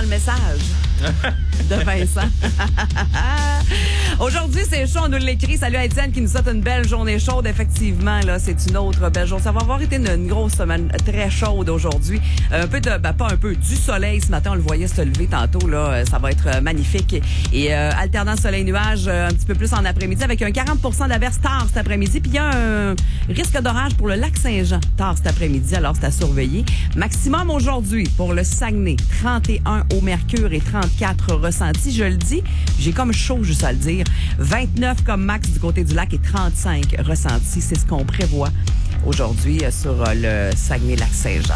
le message de Vincent. Aujourd'hui, c'est chaud, on nous l'écrit. Salut à Étienne qui nous souhaite une belle journée chaude. Effectivement, là, c'est une autre belle journée. Ça va avoir été une grosse semaine très chaude aujourd'hui. Un peu de, pas un peu, du soleil ce matin. On le voyait se lever tantôt, là. Ça va être magnifique. Et alternant soleil-nuage un petit peu plus en après-midi avec un 40% d'averse tard cet après-midi. Puis il y a un risque d'orage pour le lac Saint-Jean tard cet après-midi. Alors, c'est à surveiller. Maximum aujourd'hui pour le Saguenay. 31 au mercure et 34 ressentis. Je le dis, j'ai comme chaud juste à le dire. 29 comme max du côté du lac et 35 ressentis. C'est ce qu'on prévoit aujourd'hui sur le Saguenay-Lac-Saint-Jean.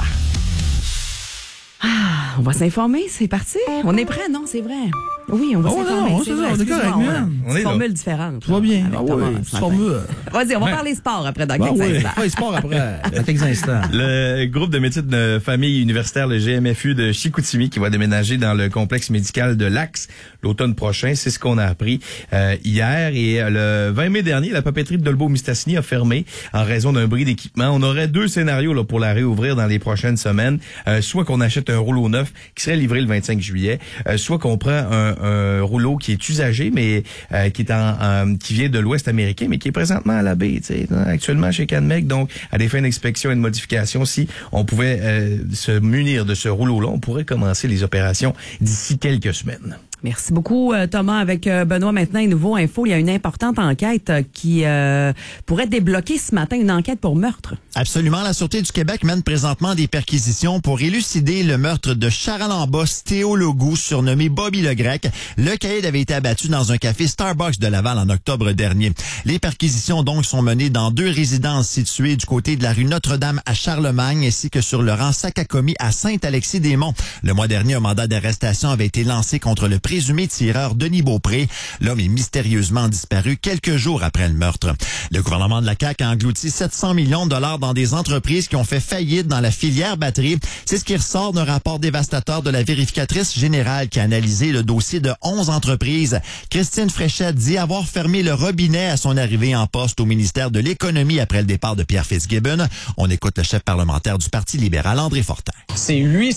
Ah, on va s'informer, c'est parti. On est prêt, non? C'est vrai. Oui, on va s'informer. Non, c'est vrai, on est correct, on est formule différente. Tout va bien. Ah oui, formule. Vas-y, on va parler sport après dans quelques instants. Oui, sport après dans quelques instants. Le groupe de médecine de famille universitaire, le GMFU de Chicoutimi, qui va déménager dans le complexe médical de l'Axe l'automne prochain. C'est ce qu'on a appris hier. Et le 20 mai dernier, la papeterie de Dolbeau-Mistassini a fermé en raison d'un bris d'équipement. On aurait deux scénarios là, pour la réouvrir dans les prochaines semaines. Soit qu'on achète un rouleau neuf qui serait livré le 25 juillet, soit qu'on prend un rouleau qui est usagé, mais qui est qui vient de l'Ouest américain, mais qui est présentement à la baie, actuellement chez Canmec. Donc, à des fins d'inspection et de modification, si on pouvait se munir de ce rouleau-là, on pourrait commencer les opérations d'ici quelques semaines. Merci beaucoup, Thomas. Avec Benoît, maintenant, Nouveau Info, il y a une importante enquête qui pourrait débloquer ce matin, une enquête pour meurtre. Absolument. La Sûreté du Québec mène présentement des perquisitions pour élucider le meurtre de Charles-en-Bosse, Théo Legout, surnommé Bobby le Grec. Le caïd avait été abattu dans un café Starbucks de Laval en octobre dernier. Les perquisitions, donc, sont menées dans deux résidences situées du côté de la rue Notre-Dame à Charlemagne, ainsi que sur le rang Sakakomi à Saint-Alexis-des-Monts. Le mois dernier, un mandat d'arrestation avait été lancé contre le présumé tireur Denis Beaupré. L'homme est mystérieusement disparu quelques jours après le meurtre. Le gouvernement de la CAQ a englouti 700 millions de dollars dans des entreprises qui ont fait faillite dans la filière batterie. C'est ce qui ressort d'un rapport dévastateur de la vérificatrice générale qui a analysé le dossier de 11 entreprises. Christine Fréchette dit avoir fermé le robinet à son arrivée en poste au ministère de l'Économie après le départ de Pierre Fitzgibbon. On écoute le chef parlementaire du Parti libéral, André Fortin. C'est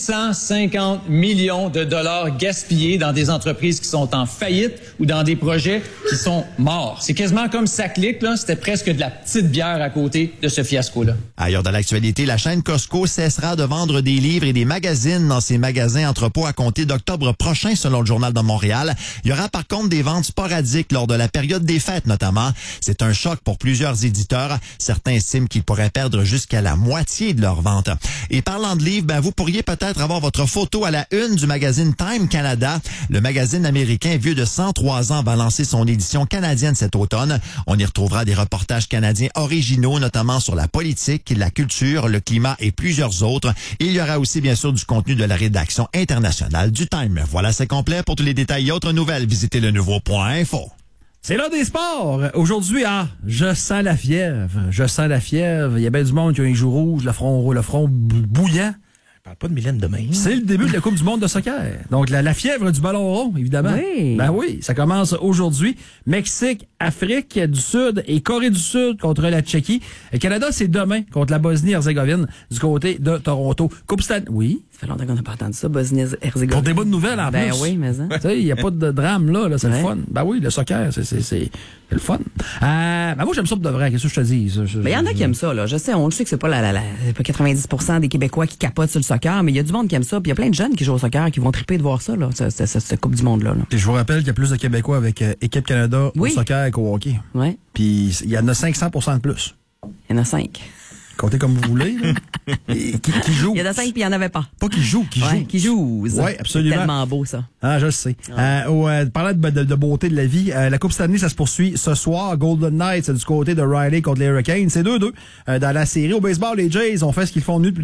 850 millions de dollars gaspillés dans des entreprises qui sont en faillite ou dans des projets qui sont morts. C'est quasiment comme ça clique, là. C'était presque de la petite bière à côté de ce fiasco-là. Ailleurs dans l'actualité, la chaîne Costco cessera de vendre des livres et des magazines dans ses magasins entrepôts à compter d'octobre prochain, selon le Journal de Montréal. Il y aura par contre des ventes sporadiques lors de la période des fêtes, notamment. C'est un choc pour plusieurs éditeurs. Certains estiment qu'ils pourraient perdre jusqu'à la moitié de leurs ventes. Et parlant de livres, vous pourriez peut-être avoir votre photo à la une du magazine Time Canada. Le magazine américain vieux de 103 ans va lancer son édition canadienne cet automne. On y retrouvera des reportages canadiens originaux, notamment sur la politique, la culture, le climat et plusieurs autres. Et il y aura aussi, bien sûr, du contenu de la rédaction internationale du Time. Voilà, c'est complet. Pour tous les détails et autres nouvelles, visitez le nouveau.info. C'est l'heure des sports. Aujourd'hui, je sens la fièvre. Je sens la fièvre. Il y a bien du monde qui a un jour rouge, le front bouillant. Parle pas de Mylène demain. C'est le début de la Coupe du monde de soccer. Donc, la fièvre du ballon rond, évidemment. Oui. Ben oui, ça commence aujourd'hui. Mexique, Afrique du Sud et Corée du Sud contre la Tchéquie. Le Canada, c'est demain contre la Bosnie-Herzégovine du côté de Toronto. Coupe Stanley. Oui. Ça fait longtemps qu'on n'a pas entendu ça, Bosnie-Herzégovine. Pour des bonnes nouvelles, en plus. Ben oui, mais Tu sais, il n'y a pas de drame, là. C'est le fun. Ben oui, le soccer, c'est le fun. Ben moi, j'aime ça pour de vrai. Qu'est-ce que je te dis? Mais il y en a qui aiment ça, là. Je sais, on le sait que c'est pas c'est pas 90% des Québécois qui capotent sur le soccer, mais il y a du monde qui aime ça. Puis il y a plein de jeunes qui jouent au soccer qui vont triper de voir ça, là, cette Coupe du Monde-là. Là. Je vous rappelle qu'il y a plus de Québécois avec Équipe Canada au soccer qu'au hockey. Oui. Puis il y en a 500% de plus. Il y en a 5. Comptez comme vous voulez. Là. Qui joue. Il y en a 5 puis il n'y en avait pas. Pas qui joue, qui joue. Qui joue. Oui, absolument. C'est tellement beau, ça. Ah, je le sais. Parlant de beauté de la vie, la Coupe Stanley, ça se poursuit ce soir. Golden Knights, du côté de Riley contre les Hurricanes. C'est 2-2 dans la série. Au baseball, les Jays ont fait ce qu'ils font de mieux